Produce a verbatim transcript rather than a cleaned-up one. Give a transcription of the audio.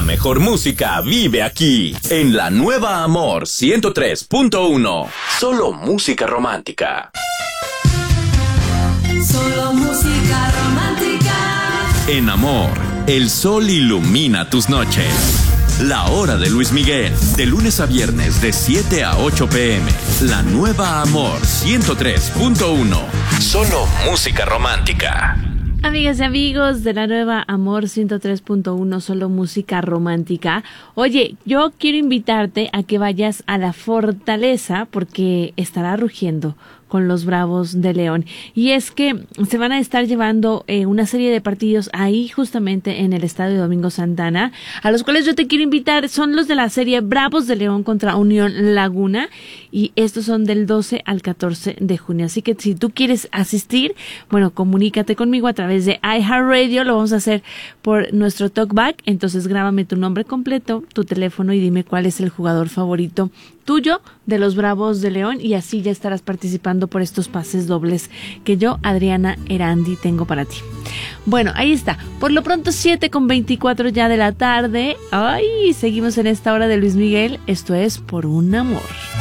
mejor música vive aquí, en la nueva Amor ciento tres punto uno. Solo música romántica. Solo música romántica. En Amor, el sol ilumina tus noches. La hora de Luis Miguel, de lunes a viernes de siete a ocho pm. La nueva Amor ciento tres punto uno. Solo música romántica. Amigas y amigos de la nueva Amor ciento tres punto uno, solo música romántica. Oye, yo quiero invitarte a que vayas a la Fortaleza porque estará rugiendo con los Bravos de León. Y es que se van a estar llevando eh, una serie de partidos ahí justamente en el Estadio Domingo Santana, a los cuales yo te quiero invitar. Son los de la serie Bravos de León contra Unión Laguna y estos son del doce al catorce de junio. Así que si tú quieres asistir, bueno, comunícate conmigo a través de iHeartRadio. Lo vamos a hacer por nuestro talkback. Entonces grábame tu nombre completo, tu teléfono y dime cuál es el jugador favorito tuyo de los Bravos de León y así ya estarás participando por estos pases dobles que yo, Adriana Erandi, tengo para ti. Bueno, ahí está. Por lo pronto, siete con veinticuatro ya de la tarde. Ay, seguimos en esta hora de Luis Miguel. Esto es Por un Amor.